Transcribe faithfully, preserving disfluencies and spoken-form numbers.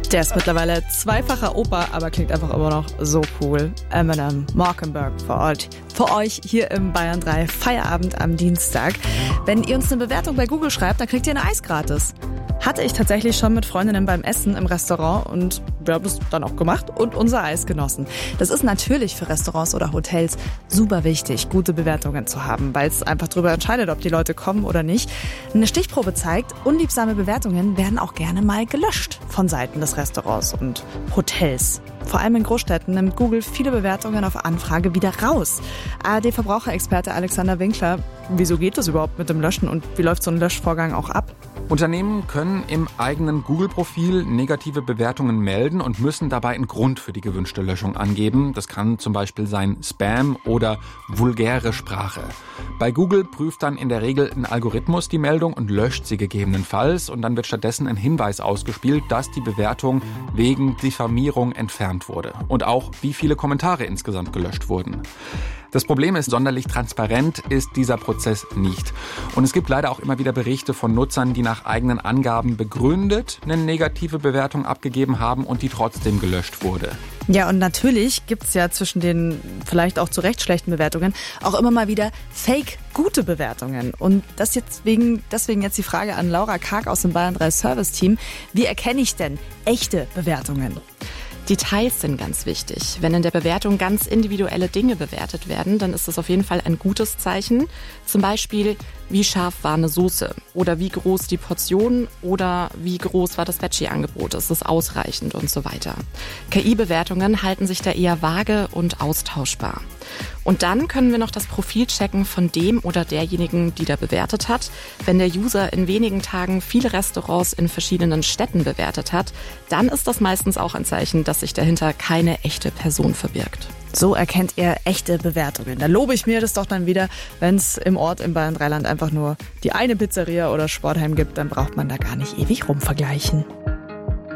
Der ist mittlerweile zweifacher Opa, aber klingt einfach immer noch so cool. Eminem, Mockingbird für euch, für euch hier im Bayern drei Feierabend am Dienstag. Wenn ihr uns eine Bewertung bei Google schreibt, dann kriegt ihr ein Eis gratis. Hatte ich tatsächlich schon mit Freundinnen beim Essen im Restaurant und wir haben das dann auch gemacht und unser Eis genossen. Das ist natürlich für Restaurants oder Hotels super wichtig, gute Bewertungen zu haben, weil es einfach darüber entscheidet, ob die Leute kommen oder nicht. Eine Stichprobe zeigt, unliebsame Bewertungen werden auch gerne mal gelöscht von Seiten des Restaurants und Hotels. Vor allem in Großstädten nimmt Google viele Bewertungen auf Anfrage wieder raus. A R D-Verbraucherexperte Alexander Winkler, wieso geht das überhaupt mit dem Löschen und wie läuft so ein Löschvorgang auch ab? Unternehmen können im eigenen Google-Profil negative Bewertungen melden und müssen dabei einen Grund für die gewünschte Löschung angeben. Das kann zum Beispiel sein Spam oder vulgäre Sprache. Bei Google prüft dann in der Regel ein Algorithmus die Meldung und löscht sie gegebenenfalls. Und dann wird stattdessen ein Hinweis ausgespielt, dass die Bewertung wegen Diffamierung entfernt wurde. Und auch, wie viele Kommentare insgesamt gelöscht wurden. Das Problem ist, sonderlich transparent ist dieser Prozess nicht. Und es gibt leider auch immer wieder Berichte von Nutzern, die nach eigenen Angaben begründet eine negative Bewertung abgegeben haben und die trotzdem gelöscht wurde. Ja, und natürlich gibt's ja zwischen den vielleicht auch zu Recht schlechten Bewertungen auch immer mal wieder fake-gute Bewertungen. Und das jetzt wegen, deswegen jetzt die Frage an Laura Karg aus dem Bayern drei Service-Team. Wie erkenne ich denn echte Bewertungen? Details sind ganz wichtig. Wenn in der Bewertung ganz individuelle Dinge bewertet werden, dann ist das auf jeden Fall ein gutes Zeichen. Zum Beispiel, wie scharf war eine Soße oder wie groß die Portion oder wie groß war das Veggie-Angebot. Ist es ausreichend und so weiter. K I-Bewertungen halten sich da eher vage und austauschbar. Und dann können wir noch das Profil checken von dem oder derjenigen, die da bewertet hat. Wenn der User in wenigen Tagen viele Restaurants in verschiedenen Städten bewertet hat, dann ist das meistens auch ein Zeichen, dass sich dahinter keine echte Person verbirgt. So erkennt ihr echte Bewertungen. Da lobe ich mir das doch dann wieder, wenn es im Ort im Bayern drei Land einfach nur die eine Pizzeria oder Sportheim gibt, dann braucht man da gar nicht ewig rumvergleichen.